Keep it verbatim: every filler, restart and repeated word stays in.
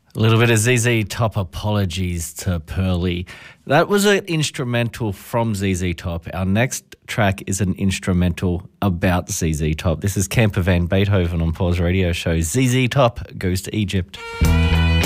A little bit of Z Z Top, Apologies to Pearly. That was an instrumental from Z Z Top. Our next track is an instrumental about Z Z Top. This is Camper Van Beethoven on Paul's radio show. Z Z Top goes to Egypt.